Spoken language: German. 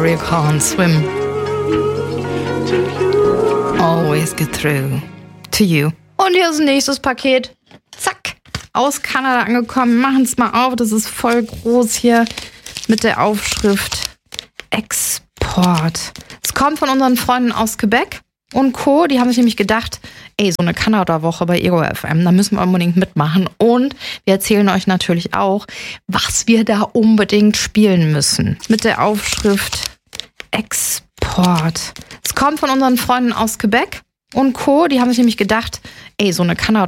Water you can't swim. Always get through to you. Und hier ist ein nächstes Paket. Zack. Aus Kanada angekommen. Machen es mal auf. Das ist voll groß hier mit der Aufschrift Export. Es kommt von unseren Freunden aus Quebec und Co. Die haben sich nämlich gedacht, ey, so eine Kanada-Woche bei Ego FM, da müssen wir unbedingt mitmachen. Und wir erzählen euch natürlich auch, was wir da unbedingt spielen müssen. Mit der Aufschrift Export. Es kommt von unseren Freunden aus Quebec und Co. Die haben sich nämlich gedacht, ey, so eine Kanada